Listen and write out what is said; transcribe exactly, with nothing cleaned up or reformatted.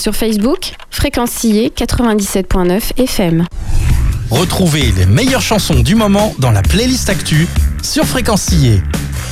Sur Facebook, Fréquencier quatre-vingt-dix-sept virgule neuf F M. Retrouvez les meilleures chansons du moment dans la playlist Actu sur Fréquencier.